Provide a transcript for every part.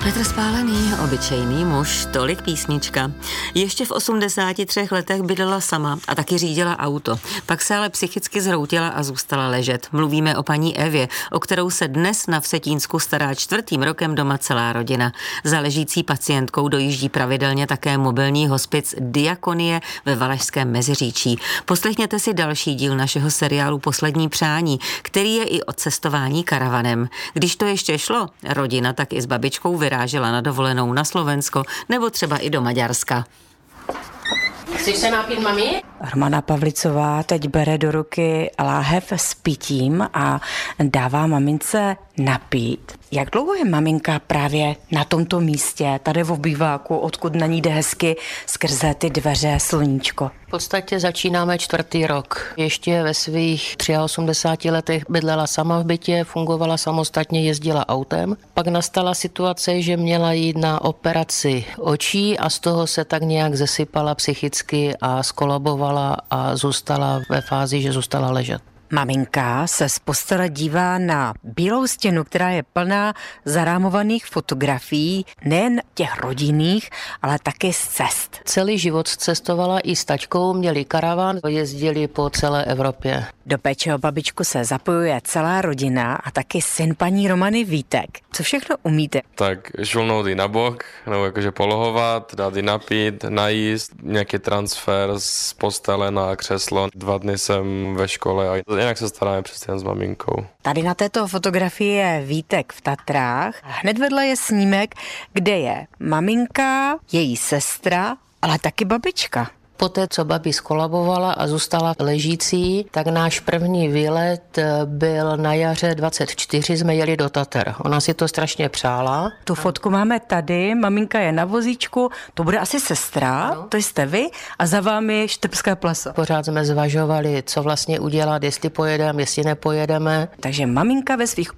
Petr Spálený, obyčejný muž, tolik písnička. Ještě v 83 letech bydlela sama a taky řídila auto. Pak se ale psychicky zhroutila a zůstala ležet. Mluvíme o paní Evě, o kterou se dnes na Vsetínsku stará 4. rokem doma celá rodina. Za ležící pacientkou dojíždí pravidelně také mobilní hospic Diakonie ve Valašském Meziříčí. Poslechněte si další díl našeho seriálu Poslední přání, který je i o cestování karavanem. Když to ještě šlo, rodina tak i s babičkou vyrážela na dovolenou na Slovensko nebo třeba i do Maďarska. Chceš se napít, mami? Romana Pavlicová teď bere do ruky láhev s pitím a dává mamince napít. Jak dlouho je maminka právě na tomto místě, tady v obýváku, odkud na ní jde hezky skrze ty dveře sluníčko? V podstatě začínáme 4. rok. Ještě ve svých 83 letech bydlela sama v bytě, fungovala samostatně, jezdila autem. Pak nastala situace, že měla jít na operaci očí a z toho se tak nějak zesypala psychicky a skolabovala a zůstala ve fázi, že zůstala ležet. Maminka se z postele dívá na bílou stěnu, která je plná zarámovaných fotografií, nejen těch rodinných, ale taky z cest. Celý život cestovala i s taťkou, měli karavan, jezdili po celé Evropě. Do péče o babičku se zapojuje celá rodina a taky syn paní Romany Vítek. Co všechno umíte? Tak žulnout i na bok, nebo jakože polohovat, dát i napít, najíst, nějaký transfer z postele na křeslo. 2 dny jsem ve škole a jinak se staráme přesně s maminkou. Tady na této fotografii je Vítek v Tatrách. Hned vedle je snímek, kde je maminka, její sestra, ale taky babička. Poté, co babi skolabovala a zůstala ležící, tak náš první výlet byl na jaře 24, jsme jeli do Tater. Ona si to strašně přála. Tu fotku máme tady, maminka je na vozíčku, to bude asi sestra, ano. To jste vy a za vámi Štrbské pleso. Pořád jsme zvažovali, co vlastně udělat, jestli pojedeme, jestli nepojedeme. Takže maminka ve svých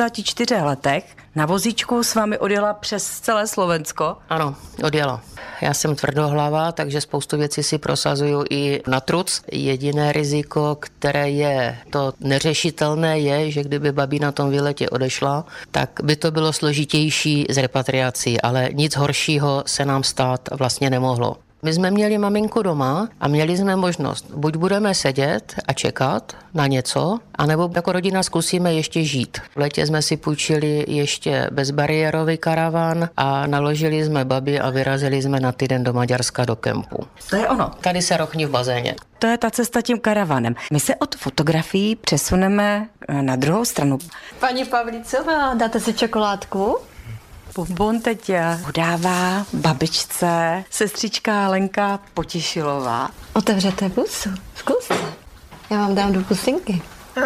84 letech na vozíčku s vámi odjela přes celé Slovensko? Ano, odjela. Já jsem tvrdohlava, takže spoustu věcí si prosazuju i na truc. Jediné riziko, které je to neřešitelné, je, že kdyby babi na tom výletě odešla, tak by to bylo složitější s repatriací, ale nic horšího se nám stát vlastně nemohlo. My jsme měli maminku doma a měli jsme možnost, buď budeme sedět a čekat na něco, anebo jako rodina zkusíme ještě žít. V létě jsme si půjčili ještě bezbariérový karavan a naložili jsme babi a vyrazili jsme na týden do Maďarska do kempu. To je ono. Tady se rochní v bazéně. To je ta cesta tím karavanem. My se od fotografií přesuneme na druhou stranu. Paní Pavlicová, dáte si čokoládku? Bonbon teď udává babičce sestřička Lenka Potěšilová. Otevřete pusu, zkuste. Já vám dám do pusinky.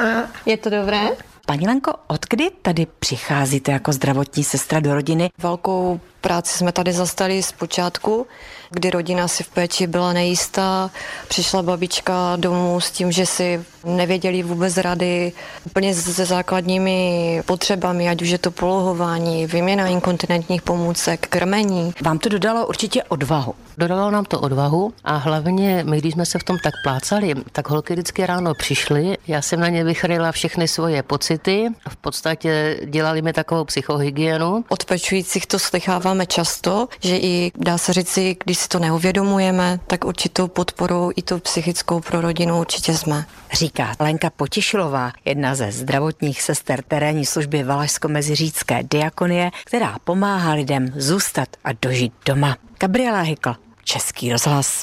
Je to dobré? Paní Lenko, odkdy tady přicházíte jako zdravotní sestra do rodiny? Velkou práci jsme tady zastali z počátku, kdy rodina si v péči byla nejistá. Přišla babička domů s tím, že si nevěděli vůbec rady úplně se základními potřebami, ať už je to polohování, výměna inkontinentních pomůcek, krmení. Vám to dodalo určitě odvahu. Dodalo nám to odvahu a hlavně my, když jsme se v tom tak plácali, tak holky vždycky ráno přišly, já jsem na ně vychrýla všechny svoje pocity, v podstatě dělali mi takovou psychohygienu. Od pečujících to slycháváme často, že i dá se říci, když si to neuvědomujeme, tak určitou podporou i tu psychickou pro rodinu určitě jsme. Říká Lenka Potěšilová, jedna ze zdravotních sester terénní služby Valašsko-Meziřícké Diakonie, která pomáhá lidem zůstat a dožít doma. Gabriela Hykl, Český rozhlas.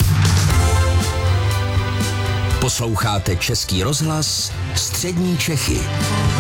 Posloucháte Český rozhlas, Střední Čechy.